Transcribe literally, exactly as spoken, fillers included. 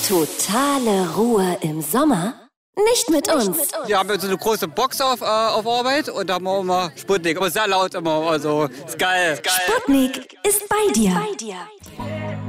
Totale Ruhe im Sommer? Nicht mit uns. Wir haben so eine große Box auf, äh, auf Arbeit und da haben wir immer Sputnik, aber sehr laut immer, also ist geil. Sputnik ist bei dir.